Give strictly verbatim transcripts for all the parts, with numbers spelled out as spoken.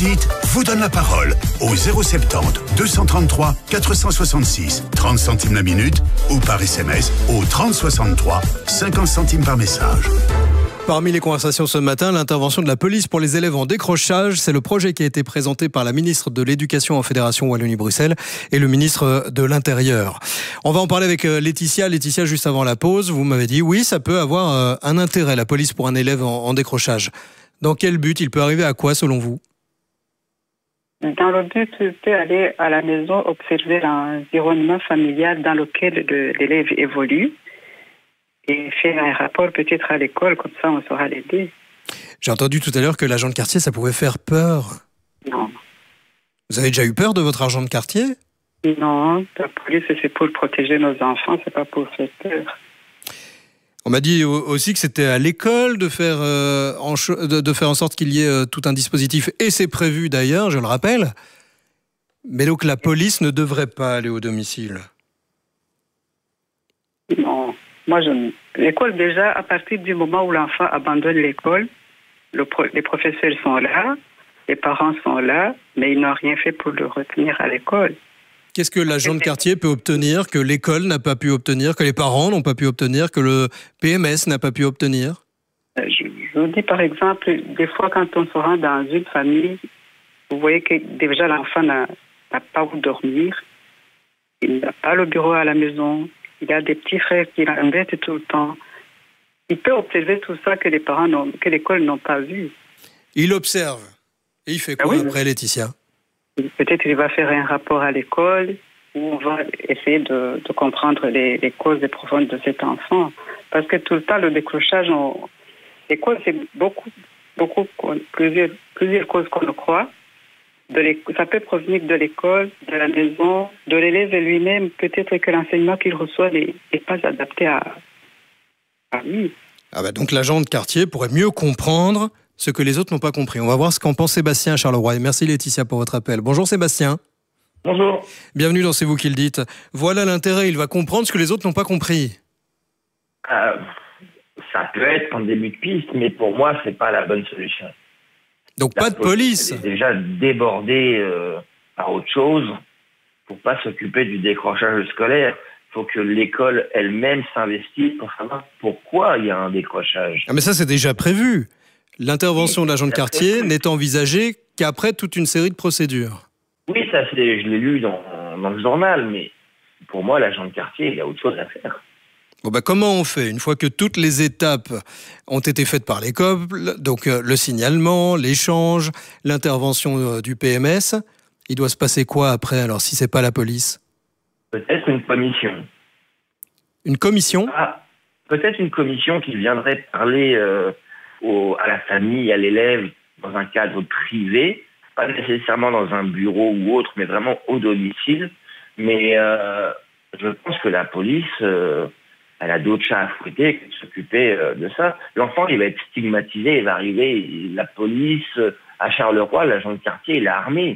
dites vous donne la parole au zéro soixante-dix deux cent trente-trois quatre cent soixante-six, trente centimes la minute ou par S M S au trente soixante-trois, cinquante centimes par message. Parmi les conversations ce matin, l'intervention de la police pour les élèves en décrochage. C'est le projet qui a été présenté par la ministre de l'Éducation en Fédération Wallonie-Bruxelles et le ministre de l'Intérieur. On va en parler avec Laetitia. Laetitia, juste avant la pause, vous m'avez dit oui, ça peut avoir un intérêt, la police pour un élève en, en décrochage. Dans quel but? Il peut arriver à quoi selon vous? Dans le but, tu peux aller à la maison observer l'environnement familial dans lequel le, l'élève évolue et faire un rapport peut-être à l'école, comme ça on saura l'aider. J'ai entendu tout à l'heure que l'agent de quartier, ça pouvait faire peur. Non. Vous avez déjà eu peur de votre agent de quartier? Non, la police c'est pour protéger nos enfants, c'est pas pour faire peur. On m'a dit aussi que c'était à l'école de faire, euh, en, de, de faire en sorte qu'il y ait euh, tout un dispositif, et c'est prévu d'ailleurs, je le rappelle. Mais donc la police ne devrait pas aller au domicile. Non. Moi, je... l'école, déjà, à partir du moment où l'enfant abandonne l'école, le pro... les professeurs sont là, les parents sont là, mais ils n'ont rien fait pour le retenir à l'école. Qu'est-ce que l'agent de quartier peut obtenir, que l'école n'a pas pu obtenir, que les parents n'ont pas pu obtenir, que le P M S n'a pas pu obtenir? Je, je vous dis, par exemple, des fois, quand on se rend dans une famille, vous voyez que déjà l'enfant n'a, n'a pas où dormir, il n'a pas le bureau à la maison, il y a des petits frères qui l'embêtent tout le temps. Il peut observer tout ça que les parents n'ont, que l'école n'ont pas vu. Il observe. Et il fait quoi ah oui, après, Laetitia? Peut-être qu'il va faire un rapport à l'école où on va essayer de, de comprendre les, les causes profondes de cet enfant. Parce que tout le temps, le décrochage, on, l'école, c'est beaucoup, beaucoup, plusieurs, plusieurs causes qu'on le croit. De ça peut provenir de l'école, de la maison, de l'élève lui-même. Peut-être que l'enseignement qu'il reçoit n'est pas adapté à, à lui. Ah bah donc l'agent de quartier pourrait mieux comprendre ce que les autres n'ont pas compris. On va voir ce qu'en pense Sébastien à Charleroi. Et merci Laetitia pour votre appel. Bonjour Sébastien. Bonjour. Bienvenue dans C'est vous qui le dites. Voilà l'intérêt, il va comprendre ce que les autres n'ont pas compris. Euh, ça peut être un début de piste, mais pour moi, c'est pas la bonne solution. Donc la pas de police. police. Elle est déjà débordée euh, par autre chose pour pas s'occuper du décrochage scolaire. Il faut que l'école elle-même s'investisse pour savoir pourquoi il y a un décrochage. Ah mais ça, c'est déjà prévu. L'intervention oui, de l'agent de quartier n'est envisagée qu'après toute une série de procédures. Oui, ça, c'est, je l'ai lu dans, dans le journal, mais pour moi, l'agent de quartier, il y a autre chose à faire. Bon bah comment on fait une fois que toutes les étapes ont été faites par l'école, donc euh, le signalement, l'échange, l'intervention euh, du P M S, il doit se passer quoi après alors si c'est pas la police? Peut-être une commission. Une commission? Ah, peut-être une commission qui viendrait parler euh, au, à la famille, à l'élève dans un cadre privé, pas nécessairement dans un bureau ou autre, mais vraiment au domicile. Mais euh, je pense que la police euh, elle a d'autres chats à fouetter que de s'occuper de ça. L'enfant, il va être stigmatisé, il va arriver, la police, à Charleroi, l'agent de quartier, il est armé.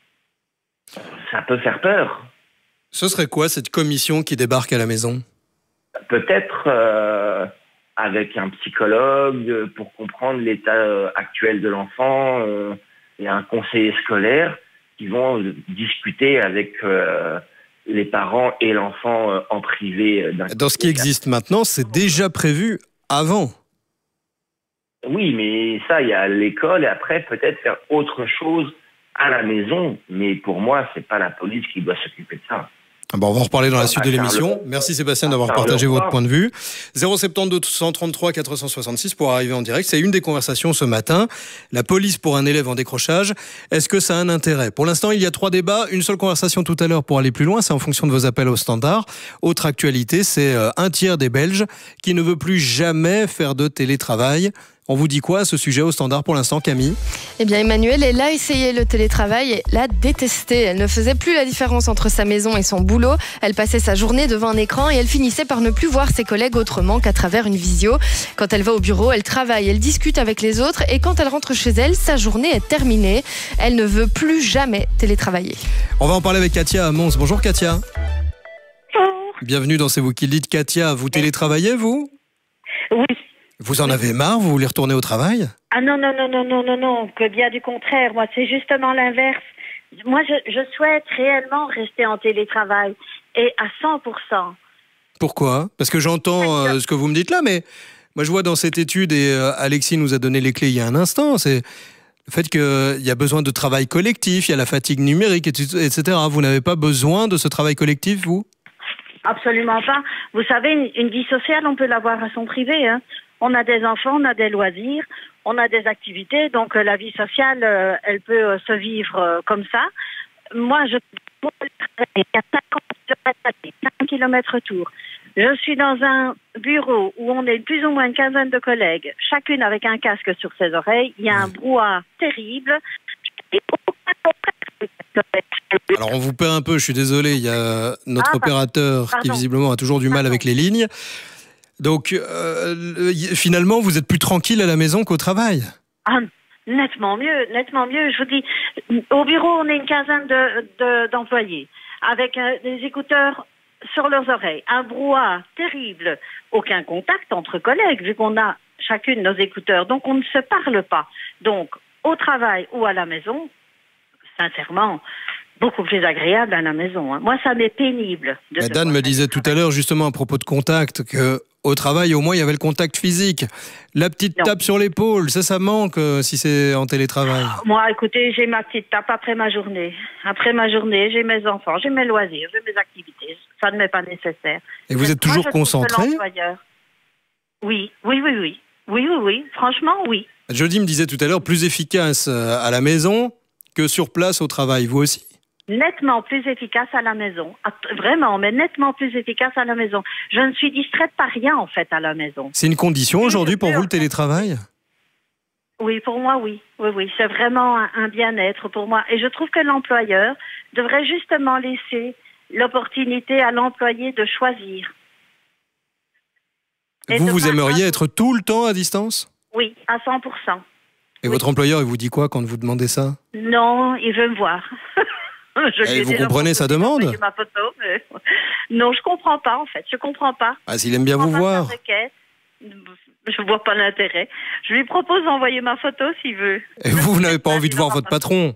Ça peut faire peur. Ce serait quoi, cette commission qui débarque à la maison? Peut-être euh, avec un psychologue pour comprendre l'état actuel de l'enfant euh, et un conseiller scolaire qui vont discuter avec... Euh, les parents et l'enfant en privé. Dans ce qui existe maintenant, c'est déjà prévu avant. Oui, mais ça, il y a l'école et après, peut-être faire autre chose à la maison. Mais pour moi, c'est pas la police qui doit s'occuper de ça. Bon, on va en reparler dans la suite de l'émission. Merci Sébastien d'avoir partagé votre point de vue. zéro soixante-douze deux cent trente-trois quatre cent soixante-six pour arriver en direct. C'est une des conversations ce matin. La police pour un élève en décrochage. Est-ce que ça a un intérêt? Pour l'instant, il y a trois débats. Une seule conversation tout à l'heure pour aller plus loin. C'est en fonction de vos appels au standard. Autre actualité, c'est un tiers des Belges qui ne veut plus jamais faire de télétravail. On vous dit quoi à ce sujet au standard pour l'instant, Camille? Eh bien, Emmanuel, elle a essayé le télétravail et l'a détesté. Elle ne faisait plus la différence entre sa maison et son boulot. Elle passait sa journée devant un écran et elle finissait par ne plus voir ses collègues autrement qu'à travers une visio. Quand elle va au bureau, elle travaille, elle discute avec les autres et quand elle rentre chez elle, sa journée est terminée. Elle ne veut plus jamais télétravailler. On va en parler avec Katia à Mons. Bonjour Katia. Bonjour. Bienvenue dans C'est vous qui le dites. Katia, vous télétravaillez, vous? Oui. Vous en avez marre? Vous voulez retourner au travail? Ah non, non, non, non, non, non, non, que bien du contraire. Moi, c'est justement l'inverse. Moi, je, je souhaite réellement rester en télétravail et à cent pour cent. Pourquoi? Parce que j'entends euh, ce que vous me dites là, mais moi je vois dans cette étude, et euh, Alexis nous a donné les clés il y a un instant, c'est le fait qu'il y a besoin de travail collectif, il y a la fatigue numérique, et cetera. Vous n'avez pas besoin de ce travail collectif, vous? Absolument pas. Vous savez, une, une vie sociale, on peut l'avoir à son privé. Hein. On a des enfants, on a des loisirs, on a des activités, donc euh, la vie sociale, euh, elle peut euh, se vivre euh, comme ça. Moi, je il y a cinquante kilomètres tour. Je suis dans un bureau où on est plus ou moins une quinzaine de collègues, chacune avec un casque sur ses oreilles. Il y a un brouhaha terrible. Alors on vous perd un peu, je suis désolé, il y a notre ah, opérateur pardon. qui visiblement a toujours du mal Pardon. avec les lignes. Donc euh, finalement, vous êtes plus tranquille à la maison qu'au travail? Ah, nettement mieux, nettement mieux. Je vous dis, au bureau, on est une quinzaine de, de, d'employés, avec euh, des écouteurs sur leurs oreilles, un brouhaha terrible, aucun contact entre collègues, vu qu'on a chacune nos écouteurs, donc on ne se parle pas. Donc, au travail ou à la maison, sincèrement, beaucoup plus agréable à la maison. Hein. Moi, ça m'est pénible. De Mais Dan me disait tout à l'heure, justement, à propos de contact, que au travail, au moins, il y avait le contact physique. La petite non. tape sur l'épaule, ça, ça manque euh, si c'est en télétravail. Moi, écoutez, j'ai ma petite tape après ma journée. Après ma journée, j'ai mes enfants, j'ai mes loisirs, j'ai mes activités. Ça ne m'est pas nécessaire. Et vous êtes toujours Moi, concentré? Oui, oui, oui, oui. Oui, oui, oui. Franchement, oui. Jody me disait tout à l'heure, plus efficace à la maison que sur place au travail. Vous aussi? Nettement plus efficace à la maison. Vraiment, mais nettement plus efficace à la maison. Je ne suis distraite par rien, en fait, à la maison. C'est une condition aujourd'hui pour vous, le télétravail? Oui, pour moi, oui. Oui, oui. C'est vraiment un, un bien-être pour moi. Et je trouve que l'employeur devrait justement laisser l'opportunité à l'employé de choisir. Vous, vous aimeriez être tout le temps à distance? Oui, à cent pour cent. Et oui. Votre employeur, il vous dit quoi quand vous demandez ça? Non, il veut me voir. Et vous comprenez sa demande? Ma photo, mais... Non, je comprends pas en fait. Je comprends pas. Ah, s'il aime bien vous voir. Je vois pas l'intérêt. Je lui propose d'envoyer ma photo s'il veut. Et vous, vous n'avez pas envie de voir votre patron?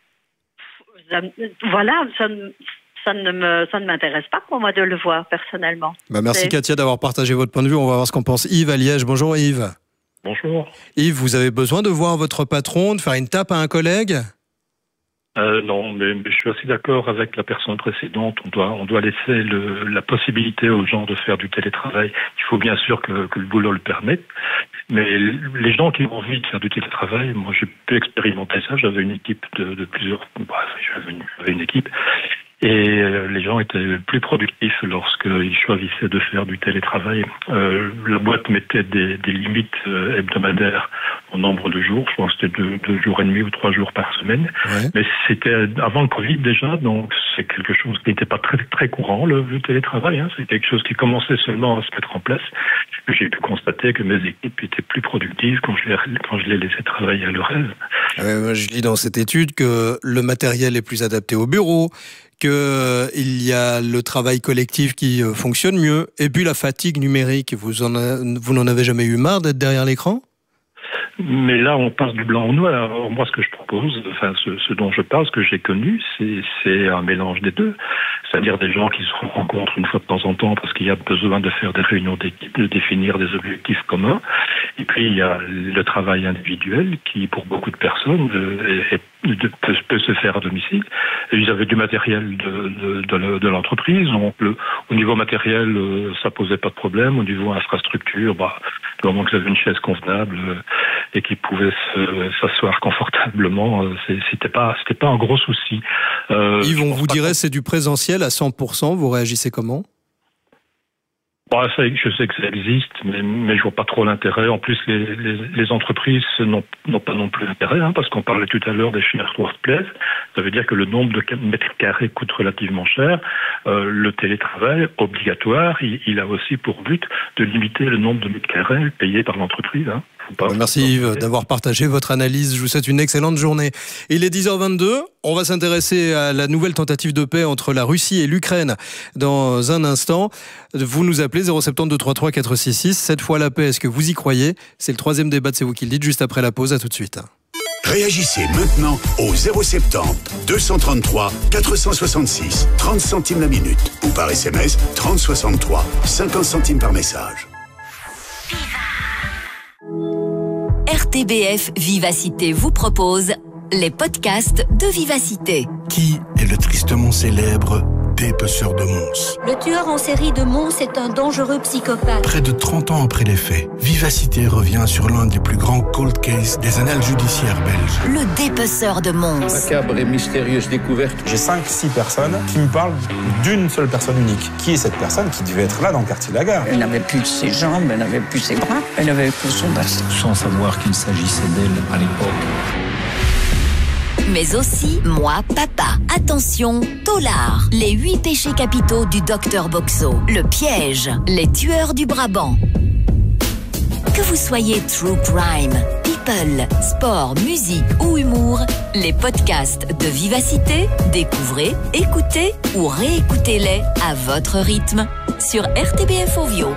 Voilà, ça, ça ne me, ça ne m'intéresse pas pour moi de le voir personnellement. Bah merci Katia d'avoir partagé votre point de vue. On va voir ce qu'en pense Yves à Liège. Bonjour Yves. Bonjour. Yves, vous avez besoin de voir votre patron, de faire une tape à un collègue? Euh, non, mais, mais je suis assez d'accord avec la personne précédente. On doit, on doit laisser le, la possibilité aux gens de faire du télétravail. Il faut bien sûr que, que le boulot le permette. Mais les gens qui ont envie de faire du télétravail, moi j'ai pu expérimenter ça. J'avais une équipe de, de plusieurs... Bref, j'avais une, j'avais une équipe. Et les gens étaient plus productifs lorsqu'ils choisissaient de faire du télétravail. Euh, la boîte mettait des, des limites hebdomadaires au nombre de jours. Je pense que c'était deux, deux jours et demi ou trois jours par semaine. Ouais. Mais c'était avant le Covid déjà, donc c'est quelque chose qui n'était pas très très courant, le, le télétravail. Hein. C'est quelque chose qui commençait seulement à se mettre en place. J'ai pu constater que mes équipes étaient plus productives quand je les, quand je les laissais travailler à leur aise. Euh, moi, je lis dans cette étude que le matériel est plus adapté au bureau, qu'il euh, y a le travail collectif qui euh, fonctionne mieux, et puis la fatigue numérique. Vous en a, vous n'en avez jamais eu marre d'être derrière l'écran? Mais là, on passe du blanc au noir. Alors, moi, ce que je propose, enfin, ce, ce dont je parle, ce que j'ai connu, c'est, c'est un mélange des deux. C'est-à-dire des gens qui se rencontrent une fois de temps en temps parce qu'il y a besoin de faire des réunions d'équipe, de définir des objectifs communs. Et puis, il y a le travail individuel qui, pour beaucoup de personnes, est, est, peut, peut se faire à domicile. Et ils avaient du matériel de, de, de, de l'entreprise. Donc, le, au niveau matériel, ça posait pas de problème. Au niveau infrastructure, bah, du moment qu'ils avaient une chaise convenable et qu'ils pouvaient se, s'asseoir confortablement, c'était pas, c'était pas un gros souci. Euh, Yves, on vous dirait c'est du présentiel à cent pour cent, vous réagissez comment? Bon, ça, je sais que ça existe, mais, mais je vois pas trop l'intérêt. En plus, les, les, les entreprises n'ont, n'ont pas non plus l'intérêt, hein, parce qu'on parlait tout à l'heure des shared workplace. Ça veut dire que le nombre de mètres carrés coûte relativement cher. Euh, le télétravail obligatoire, il, il a aussi pour but de limiter le nombre de mètres carrés payés par l'entreprise. Hein. Pas, Merci Yves d'avoir partagé votre analyse. Je vous souhaite une excellente journée. Il est dix heures vingt-deux. On va s'intéresser à la nouvelle tentative de paix entre la Russie et l'Ukraine dans un instant. Vous nous appelez zéro sept deux trois trois quatre six six. Cette fois la paix, est-ce que vous y croyez? C'est le troisième débat de C'est vous qui le dites, juste après la pause. À tout de suite. Réagissez maintenant au zéro sept zéro deux cent trente-trois quatre cent soixante-six, trente centimes la minute ou par S M S trente soixante-trois, cinquante centimes par message. R T B F Vivacité vous propose les podcasts de Vivacité. Qui est le tristement célèbre dépeceur de Mons? Le tueur en série de Mons est un dangereux psychopathe. Près de trente ans après les faits, Vivacité revient sur l'un des plus grands cold cases des annales judiciaires belges. Le dépeceur de Mons. Macabre et mystérieuse découverte. J'ai cinq six personnes qui me parlent d'une seule personne unique. Qui est cette personne qui devait être là dans le quartier de la Gare? Elle n'avait plus ses jambes, elle n'avait plus ses bras, elle n'avait plus son bassin. Sans savoir qu'il s'agissait d'elle à l'époque. Mais aussi Moi Papa. Attention, Tolard. Les huit péchés capitaux du docteur Boxo. Le piège. Les tueurs du Brabant. Que vous soyez true crime, people, sport, musique ou humour, les podcasts de Vivacité, découvrez, écoutez ou réécoutez-les à votre rythme sur R T B F Ovio.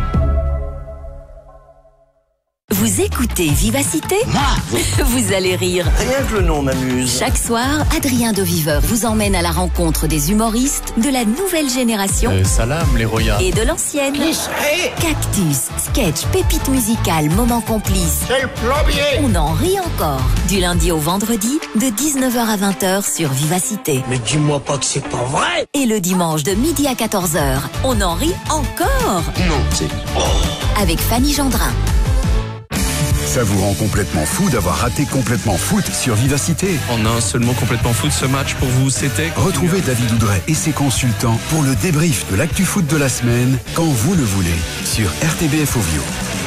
Vous écoutez Vivacité? Moi? Vous allez rire. Rien que le nom m'amuse. Chaque soir, Adrien de Viveur vous emmène à la rencontre des humoristes de la nouvelle génération euh, Salam, les royas. et de l'ancienne. Cactus, sketch, pépites musicales, moments complices. C'est le plombier. On en rit encore. Du lundi au vendredi, de dix-neuf heures à vingt heures sur Vivacité. Mais dis-moi pas que c'est pas vrai. Et le dimanche de midi à quatorze heures, on en rit encore. Non, c'est... Oh. Avec Fanny Gendrin. Ça vous rend complètement fou d'avoir raté Complètement Foot sur Vivacité. En un seul mot, Complètement Foot, ce match pour vous, c'était... Retrouvez David Oudret et ses consultants pour le débrief de l'actu foot de la semaine, quand vous le voulez, sur R T B F Ovio.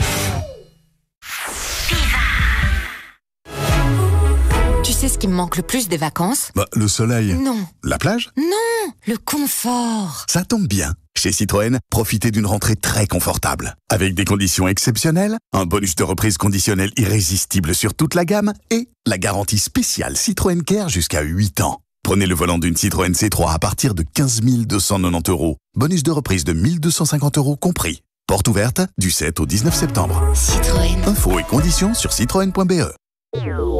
Tu sais ce qui me manque le plus des vacances? Bah, le soleil. Non. La plage? Non, le confort. Ça tombe bien. Chez Citroën, profitez d'une rentrée très confortable. Avec des conditions exceptionnelles, un bonus de reprise conditionnel irrésistible sur toute la gamme et la garantie spéciale Citroën Care jusqu'à huit ans. Prenez le volant d'une Citroën C trois à partir de quinze mille deux cent quatre-vingt-dix euros. Bonus de reprise de mille deux cent cinquante euros compris. Porte ouverte du sept au dix-neuf septembre. Citroën. Infos et conditions sur citroën point b e.